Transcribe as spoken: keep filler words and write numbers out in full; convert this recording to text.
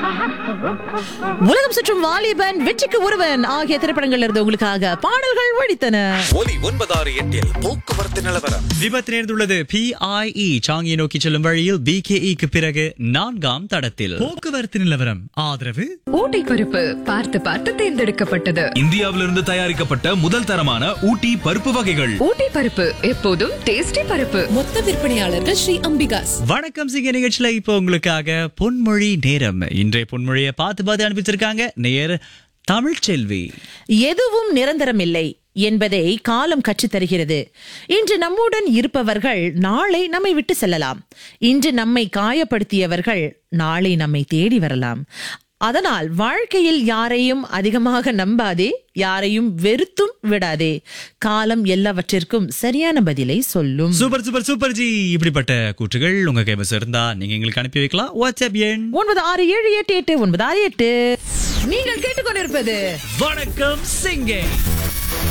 உலகம் சுற்றும் வாலிபன், வெற்றிக்கு ஒருவன் ஆகிய திரைப்படங்கள் இருந்து உங்களுக்காக பாடல்கள் ஒழித்தன. ஒலி ஒன்பதாறு எட்டில் போக்குவரத்து நிலவரம். விபத்து நேர்ந்துள்ளது. பிஐஇ சாங்கியை நோக்கி செல்லும் வழியில் பிகேஇக்கு பிறகு நான்காம் தடத்தில். போக்குவரத்து நிலவரம் ஆதரவு ஊட்டி பருப்பு பார்த்து பார்த்து தேர்ந்தெடுக்கப்பட்டது. இந்தியாவிலிருந்து தயாரிக்கப்பட்ட முதல் தரமான ஊட்டி பருப்பு வகைகள். ஊட்டி பருப்பு எப்போதும் டேஸ்டி பருப்பு. மொத்த விற்பனையாளர்கள் ஸ்ரீ அம்பிகாஸ். வணக்கம் சிங்க நிகழ்ச்சியில இப்போ உங்களுக்காக பொன்மொழி நேரம். இன்றைய பொன்மொழியை பார்த்து பார்த்து அனுப்பிச்சிருக்காங்க நேர் தமிழ்ச்செல்வி. எதுவும் நிரந்தரம் இல்லை என்பதை காலம் கற்றுத் தருகிறது. இன்று நம்முடன் இருப்பவர்கள் நாளை நம்மை விட்டு செல்லலாம். இன்று நம்மை காயப்படுத்தியவர்கள் நாளை நம்மை தேடி வரலாம். அதனால் வாழ்க்கையில் யாரையும் அதிகமாக நம்பாதே, யாரையும் வெறுத்தும் விடாதே. காலம் எல்லாவற்றிற்கும் சரியான பதிலை சொல்லும். Super super super G. இப்படிப்பட்ட கூற்றுகள் உங்க கைவசம் இருந்தா நீங்க எங்களுக்கு அனுப்பி வைக்கலாம். வாட்ஸ்அப் எண் ஒன்பது ஆறு ஏழு எட்டு எட்டு ஒன்பது ஆறு எட்டு. நீங்கள் கேட்டுக்கொண்டிருப்பது வணக்கம் சிங்கே.